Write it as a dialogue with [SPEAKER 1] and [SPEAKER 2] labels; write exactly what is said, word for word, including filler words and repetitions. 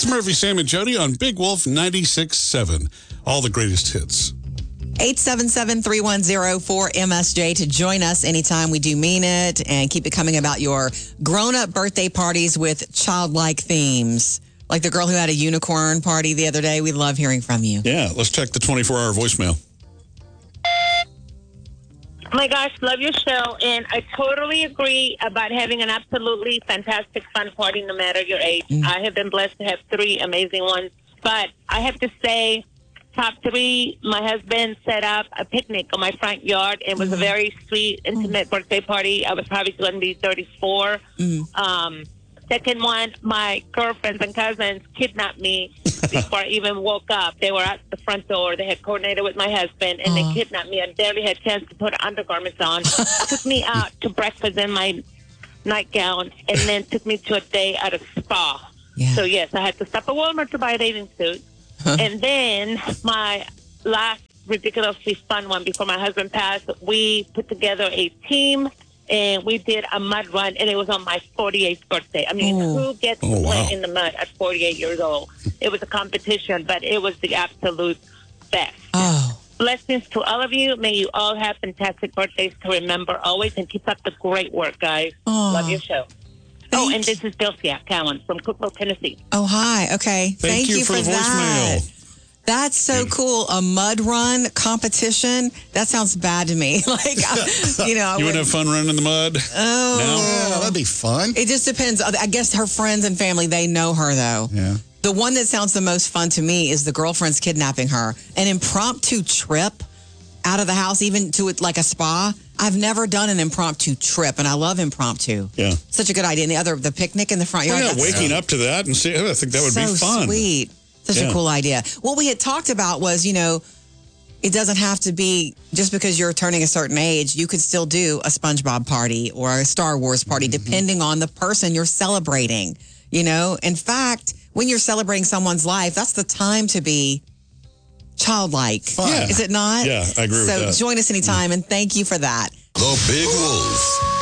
[SPEAKER 1] It's Murphy, Sam, and Jody on Big Wolf ninety-six point seven. All the greatest hits.
[SPEAKER 2] eight seven seven, three one zero, four M S J to join us anytime. We do mean it, and keep it coming about your grown-up birthday parties with childlike themes. Like the girl who had a unicorn party the other day. We love hearing from you.
[SPEAKER 1] Yeah, let's check the twenty-four hour voicemail.
[SPEAKER 3] Oh my gosh, love your show, and I totally agree about having an absolutely fantastic fun party no matter your age. Mm. I have been blessed to have three amazing ones, but I have to say, top three, my husband set up a picnic on my front yard. It was mm. a very sweet, intimate mm. birthday party. I was probably going to be thirty-four. Mm. Um, second one, my girlfriends and cousins kidnapped me before I even woke up. They were at the front door. They had coordinated with my husband, and uh. they kidnapped me. I barely had a chance to put undergarments on. Took me out to breakfast in my nightgown, and then took me to a day at a spa. Yeah. So, yes, I had to stop at Walmart to buy a bathing suit. Huh? And then my last ridiculously fun one before my husband passed, we put together a team, and we did a mud run, and it was on my forty-eighth birthday. I mean, oh. who gets
[SPEAKER 1] oh,
[SPEAKER 3] to play
[SPEAKER 1] wow.
[SPEAKER 3] in the mud at forty-eight years old? It was a competition, but it was the absolute best.
[SPEAKER 2] Oh.
[SPEAKER 3] Blessings to all of you. May you all have fantastic birthdays to remember always, and keep up the great work, guys. Oh. Love your show.
[SPEAKER 2] Thank
[SPEAKER 3] oh, and this is Delcia Cowan from Cookville, Tennessee.
[SPEAKER 2] Oh, hi. Okay.
[SPEAKER 1] Thank,
[SPEAKER 2] Thank
[SPEAKER 1] you,
[SPEAKER 2] you
[SPEAKER 1] for,
[SPEAKER 2] for
[SPEAKER 1] the
[SPEAKER 2] that.
[SPEAKER 1] voicemail.
[SPEAKER 2] That's so cool. A mud run competition. That sounds bad to me. Like, I, you know,
[SPEAKER 1] you would have fun running in the mud.
[SPEAKER 2] Oh,
[SPEAKER 1] no?
[SPEAKER 4] Yeah, that'd be fun.
[SPEAKER 2] It just depends. I guess her friends and family, they know her though.
[SPEAKER 4] Yeah.
[SPEAKER 2] The one that sounds the most fun to me is the girlfriend's kidnapping her. An impromptu trip out of the house, even to it like a spa. I've never done an impromptu trip, and I love impromptu.
[SPEAKER 1] Yeah.
[SPEAKER 2] Such a good idea. And the other, the picnic in the front yard.
[SPEAKER 1] Oh, yeah, waking
[SPEAKER 2] so,
[SPEAKER 1] up to that and see, I think that would
[SPEAKER 2] so
[SPEAKER 1] be fun.
[SPEAKER 2] Sweet. Such
[SPEAKER 1] yeah.
[SPEAKER 2] a cool idea. What we had talked about was, you know, it doesn't have to be just because you're turning a certain age. You could still do a SpongeBob party or a Star Wars party, mm-hmm. depending on the person you're celebrating. You know, in fact, when you're celebrating someone's life, that's the time to be childlike.
[SPEAKER 1] Yeah.
[SPEAKER 2] Is it not?
[SPEAKER 1] Yeah, I agree
[SPEAKER 2] so
[SPEAKER 1] with that.
[SPEAKER 2] So join us anytime, and thank you for that.
[SPEAKER 5] The Big Wolf.